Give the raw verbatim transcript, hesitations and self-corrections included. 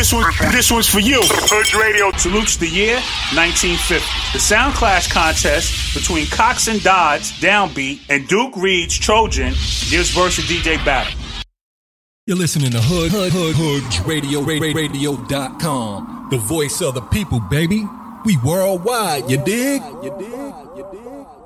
this one, this one's for you. Hood Radio salutes the year nineteen fifty. The Sound Clash contest between Cox and Dodds, Downbeat, and Duke Reed's Trojan gives Versa D J battle. You're listening to Hood, Hood, Hood, Hood Radio, radio dot com. The voice of the people, baby. We worldwide, you dig? You dig? You dig?